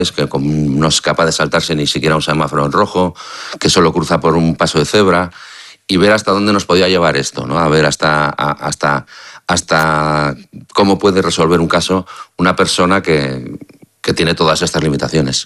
que no es capaz de saltarse ni siquiera un semáforo en rojo, que solo cruza por un paso de cebra, y ver hasta dónde nos podía llevar esto, ¿no? A ver hasta cómo puede resolver un caso una persona que tiene todas estas limitaciones.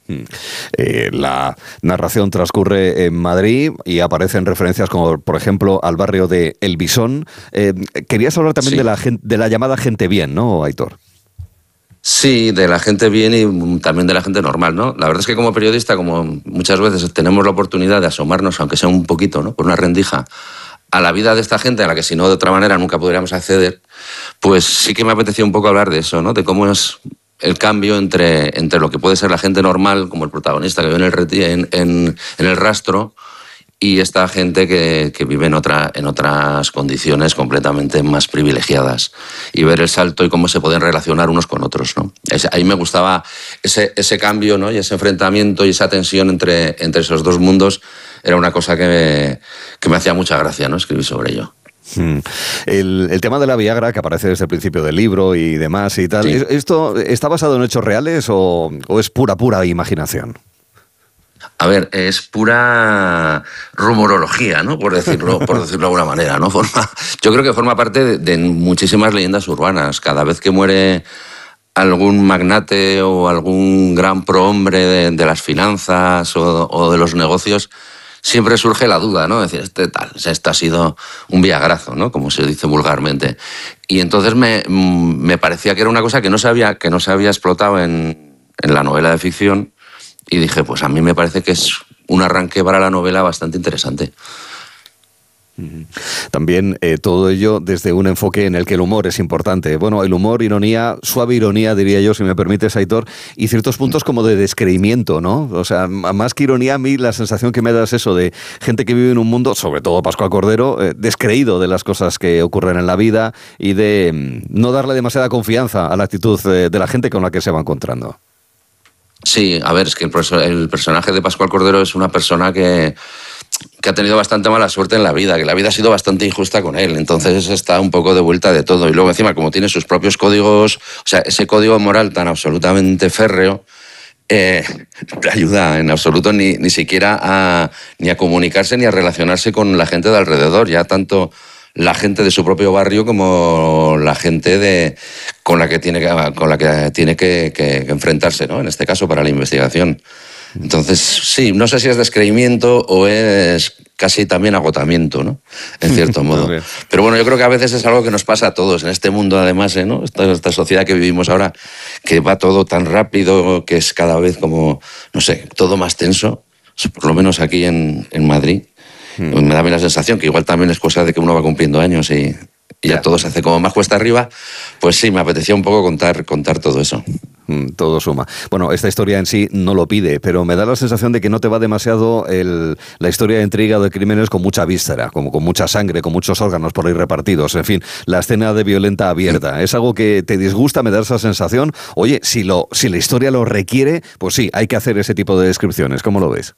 La narración transcurre en Madrid y aparecen referencias como, por ejemplo, al barrio de El Bisón. Querías hablar también de la llamada gente bien, ¿no, Aitor? Sí, de la gente bien y también de la gente normal, ¿no? La verdad es que como periodista, como muchas veces tenemos la oportunidad de asomarnos, aunque sea un poquito, ¿no?, por una rendija, a la vida de esta gente a la que si no de otra manera nunca podríamos acceder, pues sí que me apetecía un poco hablar de eso, ¿no? De cómo es el cambio entre lo que puede ser la gente normal, como el protagonista que vive en el rastro, y esta gente que vive en otras condiciones completamente más privilegiadas, y ver el salto y cómo se pueden relacionar unos con otros, ¿no? Ahí me gustaba ese cambio, ¿no?, y ese enfrentamiento y esa tensión entre esos dos mundos. Era una cosa que me hacía mucha gracia, ¿no?, escribir sobre ello. El tema de la Viagra, que aparece desde el principio del libro y demás y tal, sí. ¿Esto está basado en hechos reales o es pura imaginación? A ver, es pura rumorología, ¿no?, por decirlo de alguna manera, ¿no? Yo creo que forma parte de muchísimas leyendas urbanas. Cada vez que muere algún magnate o algún gran prohombre de las finanzas o de los negocios, siempre surge la duda, ¿no? Es decir, este ha sido un viagrazo, ¿no?, como se dice vulgarmente. Y entonces me parecía que era una cosa que no se había explotado en la novela de ficción, y dije, pues a mí me parece que es un arranque para la novela bastante interesante. También todo ello desde un enfoque en el que el humor es importante. Bueno, el humor, ironía, suave ironía, diría yo, si me permites, Aitor, y ciertos puntos como de descreimiento, ¿no? O sea, más que ironía, a mí la sensación que me da es eso de gente que vive en un mundo, sobre todo Pascual Cordero, descreído de las cosas que ocurren en la vida y de no darle demasiada confianza a la actitud de la gente con la que se va encontrando. Sí, a ver, es que el personaje de Pascual Cordero es una persona que ha tenido bastante mala suerte en la vida, que la vida ha sido bastante injusta con él, entonces está un poco de vuelta de todo. Y luego encima, como tiene sus propios códigos, o sea, ese código moral tan absolutamente férreo, no le ayuda en absoluto ni siquiera ni a comunicarse ni a relacionarse con la gente de alrededor, ya tanto la gente de su propio barrio como la gente con la que tiene que enfrentarse, ¿no?, en este caso para la investigación. Entonces, sí, no sé si es descreimiento o es casi también agotamiento, ¿no?, en cierto modo. Pero bueno, yo creo que a veces es algo que nos pasa a todos en este mundo, además, ¿no?, esta sociedad que vivimos ahora, que va todo tan rápido, que es cada vez como, no sé, todo más tenso, por lo menos aquí en Madrid. Me da a mí la sensación que igual también es cosa de que uno va cumpliendo años y ya todo se hace como más cuesta arriba. Pues sí, me apetecía un poco contar todo eso. Todo suma. Bueno, esta historia en sí no lo pide, pero me da la sensación de que no te va demasiado la historia de intriga de crímenes con mucha víscera, como con mucha sangre, con muchos órganos por ahí repartidos. En fin, la escena de violenta abierta. ¿Es algo que te disgusta? ¿Me da esa sensación? Oye, si la historia lo requiere, pues sí, hay que hacer ese tipo de descripciones. ¿Cómo lo ves?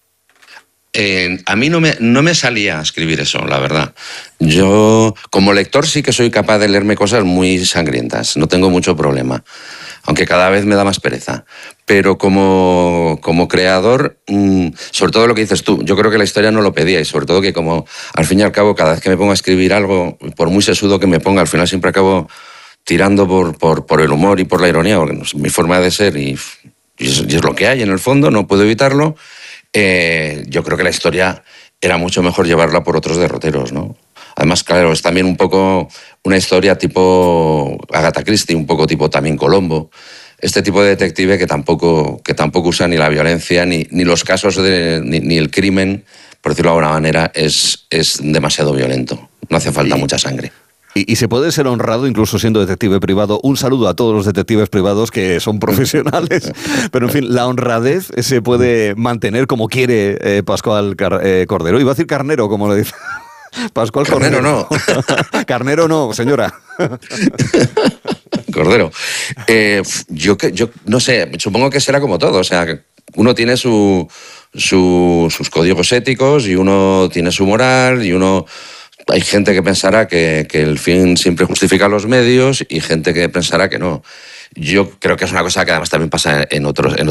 A mí no me salía a escribir eso, la verdad. Yo, como lector, sí que soy capaz de leerme cosas muy sangrientas, no tengo mucho problema, aunque cada vez me da más pereza. Pero como creador, sobre todo lo que dices tú, yo creo que la historia no lo pedía, y sobre todo que como, al fin y al cabo, cada vez que me pongo a escribir algo, por muy sesudo que me ponga, al final siempre acabo tirando por el humor y por la ironía, porque es mi forma de ser y es lo que hay en el fondo, no puedo evitarlo. Yo creo que la historia era mucho mejor llevarla por otros derroteros, ¿no? Además, claro, es también un poco una historia tipo Agatha Christie, un poco tipo también Colombo. Este tipo de detective que tampoco usa ni la violencia, ni los casos, ni el crimen, por decirlo de alguna manera, es demasiado violento. No hace falta mucha sangre. Y se puede ser honrado incluso siendo detective privado. Un saludo a todos los detectives privados que son profesionales. Pero en fin, la honradez se puede mantener como quiere Pascual Cordero. Iba a decir Carnero, como le dice Pascual Cordero. No. Carnero no, señora. Cordero. Yo no sé, supongo que será como todo. O sea, uno tiene sus códigos éticos y uno tiene su moral y uno... Hay gente que pensará que el fin siempre justifica los medios y gente que pensará que no. Yo creo que es una cosa que además también pasa en otros